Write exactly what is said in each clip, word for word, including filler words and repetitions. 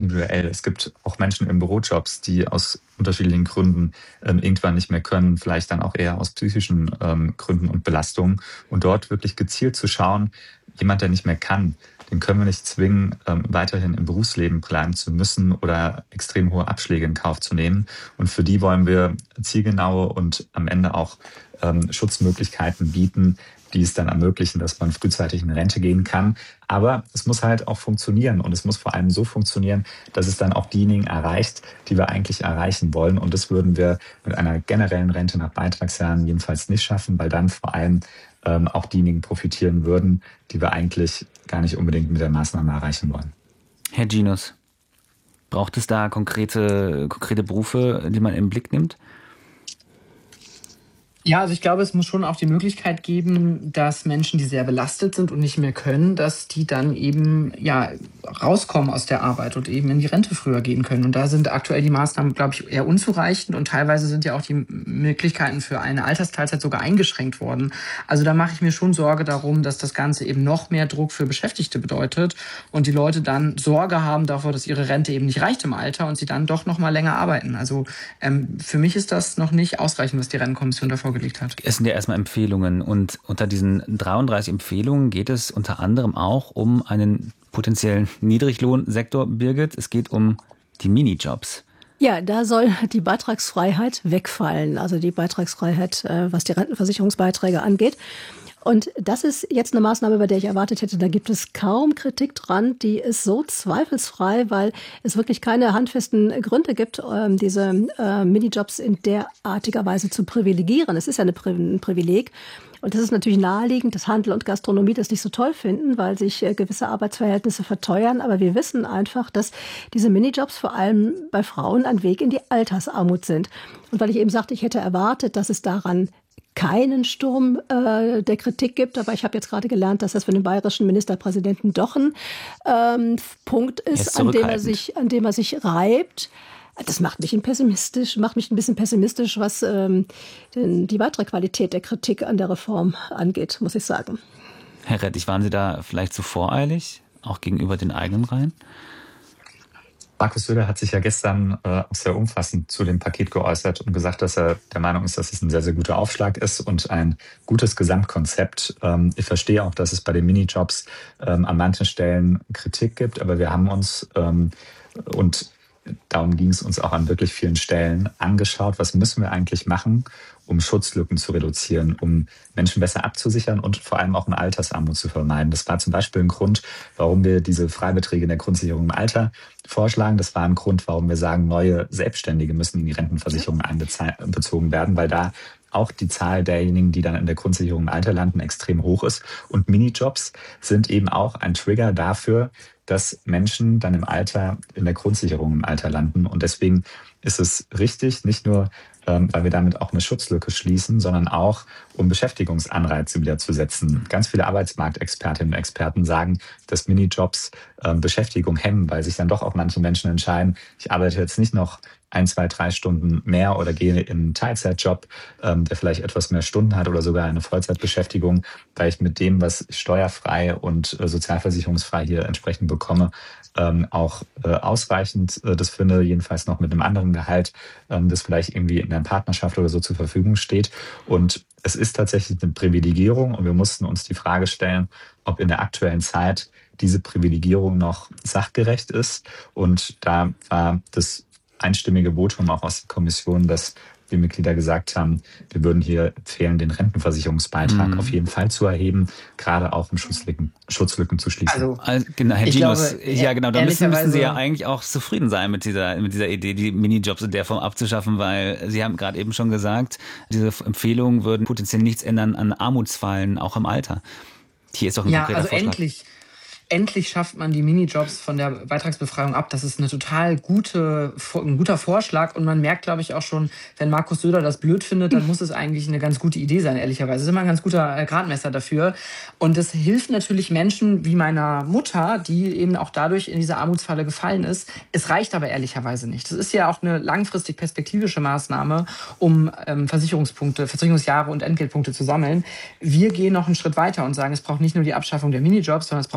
individuell. Es gibt auch Menschen in Bürojobs, die aus unterschiedlichen Gründen ähm, irgendwann nicht mehr können, vielleicht dann auch eher aus psychischen ähm, Gründen und Belastungen. Und dort wirklich gezielt zu schauen, jemand, der nicht mehr kann, den können wir nicht zwingen, ähm, weiterhin im Berufsleben bleiben zu müssen oder extrem hohe Abschläge in Kauf zu nehmen. Und für die wollen wir zielgenaue und am Ende auch ähm, Schutzmöglichkeiten bieten, die es dann ermöglichen, dass man frühzeitig in Rente gehen kann. Aber es muss halt auch funktionieren und es muss vor allem so funktionieren, dass es dann auch diejenigen erreicht, die wir eigentlich erreichen wollen. Und das würden wir mit einer generellen Rente nach Beitragsjahren jedenfalls nicht schaffen, weil dann vor allem ähm, auch diejenigen profitieren würden, die wir eigentlich gar nicht unbedingt mit der Maßnahme erreichen wollen. Herr Ginos, braucht es da konkrete, konkrete Berufe, die man im Blick nimmt? Ja, also ich glaube, es muss schon auch die Möglichkeit geben, dass Menschen, die sehr belastet sind und nicht mehr können, dass die dann eben ja rauskommen aus der Arbeit und eben in die Rente früher gehen können. Und da sind aktuell die Maßnahmen, glaube ich, eher unzureichend und teilweise sind ja auch die Möglichkeiten für eine Altersteilzeit sogar eingeschränkt worden. Also da mache ich mir schon Sorge darum, dass das Ganze eben noch mehr Druck für Beschäftigte bedeutet und die Leute dann Sorge haben davor, dass ihre Rente eben nicht reicht im Alter und sie dann doch noch mal länger arbeiten. Also ähm, für mich ist das noch nicht ausreichend, was die Rentenkommission davor gelegt hat. Es sind ja erstmal Empfehlungen und unter diesen dreiunddreißig Empfehlungen geht es unter anderem auch um einen potenziellen Niedriglohnsektor, Birgit. Es geht um die Minijobs. Ja, da soll die Beitragsfreiheit wegfallen, also die Beitragsfreiheit, was die Rentenversicherungsbeiträge angeht. Und das ist jetzt eine Maßnahme, bei der ich erwartet hätte, da gibt es kaum Kritik dran. Die ist so zweifelsfrei, weil es wirklich keine handfesten Gründe gibt, diese Minijobs in derartiger Weise zu privilegieren. Es ist ja ein Privileg. Und das ist natürlich naheliegend, dass Handel und Gastronomie das nicht so toll finden, weil sich gewisse Arbeitsverhältnisse verteuern. Aber wir wissen einfach, dass diese Minijobs vor allem bei Frauen ein Weg in die Altersarmut sind. Und weil ich eben sagte, ich hätte erwartet, dass es daran keinen Sturm äh, der Kritik gibt. Aber ich habe jetzt gerade gelernt, dass das für den bayerischen Ministerpräsidenten doch ein ähm, Punkt ist, ist an dem er sich, an dem er sich reibt. Das macht mich ein pessimistisch, macht mich ein bisschen pessimistisch, was ähm, den, die weitere Qualität der Kritik an der Reform angeht, muss ich sagen. Herr Rettich, waren Sie da vielleicht zu voreilig, auch gegenüber den eigenen Reihen? Markus Söder hat sich ja gestern äh, sehr umfassend zu dem Paket geäußert und gesagt, dass er der Meinung ist, dass es ein sehr, sehr guter Aufschlag ist und ein gutes Gesamtkonzept. Ähm, ich verstehe auch, dass es bei den Minijobs ähm, an manchen Stellen Kritik gibt, aber wir haben uns ähm, und darum ging es uns auch an wirklich vielen Stellen angeschaut, was müssen wir eigentlich machen, um Schutzlücken zu reduzieren, um Menschen besser abzusichern und vor allem auch eine Altersarmut zu vermeiden. Das war zum Beispiel ein Grund, warum wir diese Freibeträge in der Grundsicherung im Alter vorschlagen. Das war ein Grund, warum wir sagen, neue Selbstständige müssen in die Rentenversicherung einbezogen werden, weil da auch die Zahl derjenigen, die dann in der Grundsicherung im Alter landen, extrem hoch ist. Und Minijobs sind eben auch ein Trigger dafür, dass Menschen dann im Alter in der Grundsicherung im Alter landen. Und deswegen ist es richtig, nicht nur, ähm, weil wir damit auch eine Schutzlücke schließen, sondern auch, um Beschäftigungsanreize wieder zu setzen. Ganz viele Arbeitsmarktexpertinnen und Experten sagen, dass Minijobs ähm, Beschäftigung hemmen, weil sich dann doch auch manche Menschen entscheiden, ich arbeite jetzt nicht noch ein, zwei, drei Stunden mehr oder gehe in einen Teilzeitjob, ähm, der vielleicht etwas mehr Stunden hat oder sogar eine Vollzeitbeschäftigung, weil ich mit dem, was ich steuerfrei und äh, sozialversicherungsfrei hier entsprechend bekomme, ähm, auch äh, ausreichend äh, das finde, jedenfalls noch mit einem anderen Gehalt, ähm, das vielleicht irgendwie in einer Partnerschaft oder so zur Verfügung steht. Und es ist tatsächlich eine Privilegierung und wir mussten uns die Frage stellen, ob in der aktuellen Zeit diese Privilegierung noch sachgerecht ist. Und da war das einstimmige Votum auch aus der Kommission, dass die Mitglieder gesagt haben, wir würden hier empfehlen, den Rentenversicherungsbeitrag mhm. auf jeden Fall zu erheben, gerade auch um Schutzlücken, Schutzlücken zu schließen. Also, also genau, Herr Ginos, ja genau, da müssen, müssen Sie ja eigentlich auch zufrieden sein mit dieser, mit dieser Idee, die Minijobs in der Form abzuschaffen, weil Sie haben gerade eben schon gesagt, diese Empfehlungen würden potenziell nichts ändern an Armutsfallen, auch im Alter. Hier ist doch ein ja, konkreter also Vorschlag. Endlich. Endlich schafft man die Minijobs von der Beitragsbefreiung ab. Das ist eine total gute, ein guter Vorschlag. Und man merkt, glaube ich, auch schon, wenn Markus Söder das blöd findet, dann muss es eigentlich eine ganz gute Idee sein, ehrlicherweise. Das ist immer ein ganz guter Gradmesser dafür. Und das hilft natürlich Menschen wie meiner Mutter, die eben auch dadurch in diese Armutsfalle gefallen ist. Es reicht aber ehrlicherweise nicht. Das ist ja auch eine langfristig perspektivische Maßnahme, um ähm, Versicherungspunkte, Versicherungsjahre und Entgeltpunkte zu sammeln. Wir gehen noch einen Schritt weiter und sagen, es braucht nicht nur die Abschaffung der Minijobs, sondern es braucht eine Garantie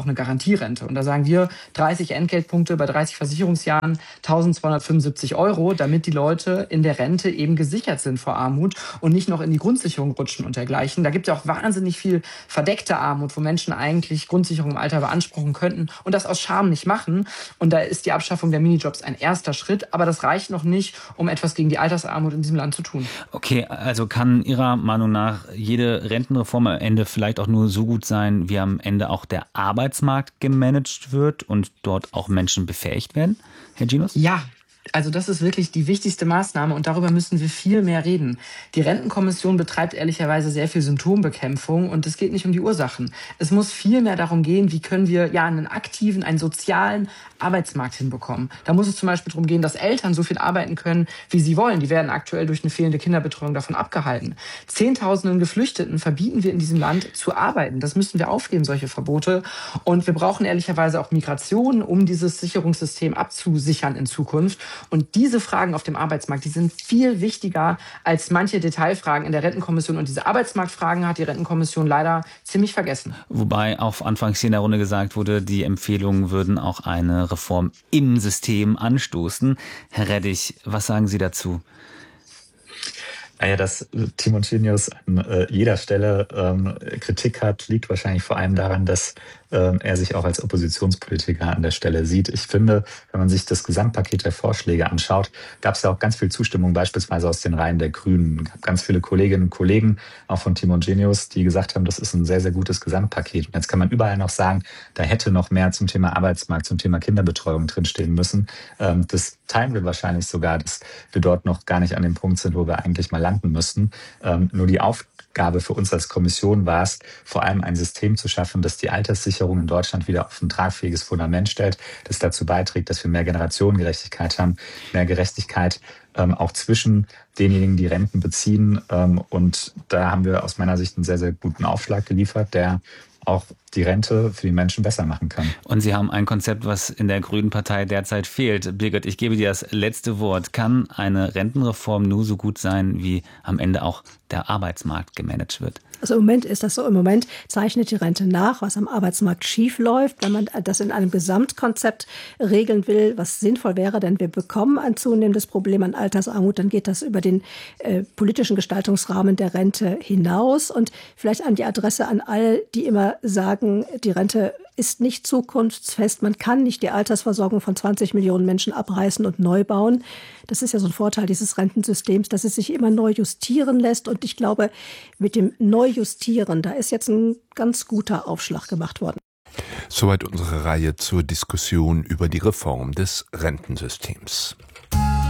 Garantierente. Und da sagen wir dreißig Entgeltpunkte bei dreißig Versicherungsjahren, eintausendzweihundertfünfundsiebzig Euro, damit die Leute in der Rente eben gesichert sind vor Armut und nicht noch in die Grundsicherung rutschen und dergleichen. Da gibt es ja auch wahnsinnig viel verdeckte Armut, wo Menschen eigentlich Grundsicherung im Alter beanspruchen könnten und das aus Scham nicht machen. Und da ist die Abschaffung der Minijobs ein erster Schritt, aber das reicht noch nicht, um etwas gegen die Altersarmut in diesem Land zu tun. Okay, also kann Ihrer Meinung nach jede Rentenreform am Ende vielleicht auch nur so gut sein, wie am Ende auch der Arbeitsmarkt gemanagt wird und dort auch Menschen befähigt werden? Herr Ginos? Ja. Also das ist wirklich die wichtigste Maßnahme und darüber müssen wir viel mehr reden. Die Rentenkommission betreibt ehrlicherweise sehr viel Symptombekämpfung und es geht nicht um die Ursachen. Es muss viel mehr darum gehen, wie können wir ja einen aktiven, einen sozialen Arbeitsmarkt hinbekommen. Da muss es zum Beispiel darum gehen, dass Eltern so viel arbeiten können, wie sie wollen. Die werden aktuell durch eine fehlende Kinderbetreuung davon abgehalten. Zehntausenden Geflüchteten verbieten wir in diesem Land zu arbeiten. Das müssen wir aufgeben, solche Verbote. Und wir brauchen ehrlicherweise auch Migration, um dieses Sicherungssystem abzusichern in Zukunft. Und diese Fragen auf dem Arbeitsmarkt, die sind viel wichtiger als manche Detailfragen in der Rentenkommission. Und diese Arbeitsmarktfragen hat die Rentenkommission leider ziemlich vergessen. Wobei auch anfangs hier in der Runde gesagt wurde, die Empfehlungen würden auch eine Reform im System anstoßen. Herr Reddich, was sagen Sie dazu? Naja, dass Timothynius an äh, jeder Stelle ähm, Kritik hat, liegt wahrscheinlich vor allem daran, dass ähm, er sich auch als Oppositionspolitiker an der Stelle sieht. Ich finde, wenn man sich das Gesamtpaket der Vorschläge anschaut, gab es ja auch ganz viel Zustimmung, beispielsweise aus den Reihen der Grünen. Es gab ganz viele Kolleginnen und Kollegen, auch von Timothynius, die gesagt haben, das ist ein sehr, sehr gutes Gesamtpaket. Und jetzt kann man überall noch sagen, da hätte noch mehr zum Thema Arbeitsmarkt, zum Thema Kinderbetreuung drinstehen müssen. Ähm, das teilen wir wahrscheinlich sogar, dass wir dort noch gar nicht an dem Punkt sind, wo wir eigentlich mal landen müssen. Ähm, nur die Aufgabe für uns als Kommission war es, vor allem ein System zu schaffen, das die Alterssicherung in Deutschland wieder auf ein tragfähiges Fundament stellt, das dazu beiträgt, dass wir mehr Generationengerechtigkeit haben, mehr Gerechtigkeit ähm, auch zwischen denjenigen, die Renten beziehen. Ähm, und da haben wir aus meiner Sicht einen sehr, sehr guten Aufschlag geliefert, der auch die Rente für die Menschen besser machen kann. Und Sie haben ein Konzept, was in der Grünen Partei derzeit fehlt. Birgit, ich gebe dir das letzte Wort. Kann eine Rentenreform nur so gut sein, wie am Ende auch der Arbeitsmarkt gemanagt wird? Also im Moment ist das so. Im Moment zeichnet die Rente nach, was am Arbeitsmarkt schief läuft. Wenn man das in einem Gesamtkonzept regeln will, was sinnvoll wäre, denn wir bekommen ein zunehmendes Problem an Altersarmut, dann geht das über den äh, politischen Gestaltungsrahmen der Rente hinaus. Und vielleicht an die Adresse an all, die immer sagen, die Rente ist nicht zukunftsfest. Man kann nicht die Altersversorgung von zwanzig Millionen Menschen abreißen und neu bauen. Das ist ja so ein Vorteil dieses Rentensystems, dass es sich immer neu justieren lässt. Und ich glaube, mit dem Neujustieren, da ist jetzt ein ganz guter Aufschlag gemacht worden. Soweit unsere Reihe zur Diskussion über die Reform des Rentensystems.